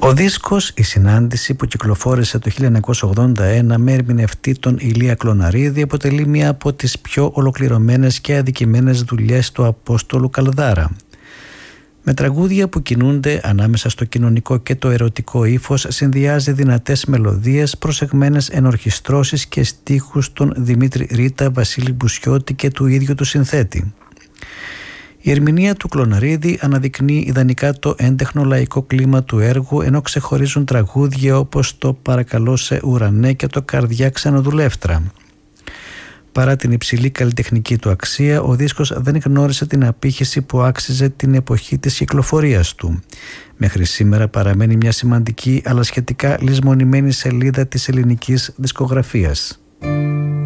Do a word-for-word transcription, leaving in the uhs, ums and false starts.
Ο δίσκος «Η Συνάντηση» που κυκλοφόρησε το χίλια εννιακόσια ογδόντα ένα με ερμηνευτή τον Ηλία Κλωναρίδη αποτελεί μία από τις πιο ολοκληρωμένες και αδικημένες δουλειές του Απόστολου Καλδάρα. Με τραγούδια που κινούνται ανάμεσα στο κοινωνικό και το ερωτικό ύφος, συνδυάζει δυνατές μελωδίες, προσεγμένες ενορχιστρώσεις και στίχους των Δημήτρη Ρίτα, Βασίλη Μπουσιώτη και του ίδιου του συνθέτη. Η ερμηνεία του Κλωναρίδη αναδεικνύει ιδανικά το έντεχνο λαϊκό κλίμα του έργου, ενώ ξεχωρίζουν τραγούδια όπως το «Παρακαλώ σε ουρανέ» και το «Καρδιά ξενοδουλεύτρα». Παρά την υψηλή καλλιτεχνική του αξία, ο δίσκος δεν γνώρισε την απήχηση που άξιζε την εποχή της κυκλοφορίας του. Μέχρι σήμερα παραμένει μια σημαντική αλλά σχετικά λησμονημένη σελίδα της ελληνικής δισκογραφίας.